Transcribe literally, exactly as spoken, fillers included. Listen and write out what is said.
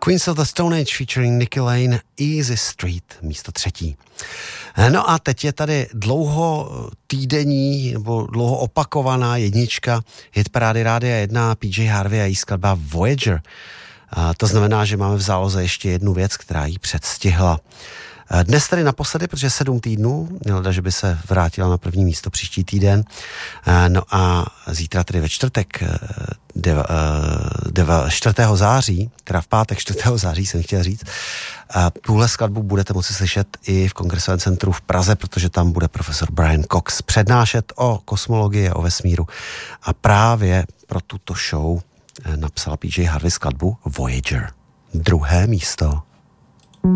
Queens of the Stone Age featuring Nicky Lane, Easy Street, místo třetí. No a teď je tady dlouho týdenní nebo dlouho opakovaná jednička hitparády Rádia jedna, P J Harvey a její skladba Voyager. A to znamená, že máme v záloze ještě jednu věc, která jí předstihla. Dnes tady naposledy, protože sedm týdnů, hleda, že by se vrátila na první místo příští týden. No a zítra tedy ve čtvrtek, deva, deva, čtvrtého září, teda v pátek čtvrtého září jsem chtěl říct, a tuhle skladbu budete moci slyšet i v Kongresovém centru v Praze, protože tam bude profesor Brian Cox přednášet o kosmologii a o vesmíru. A právě pro tuto show napsala P J Harvey skladbu Voyager. Druhé místo.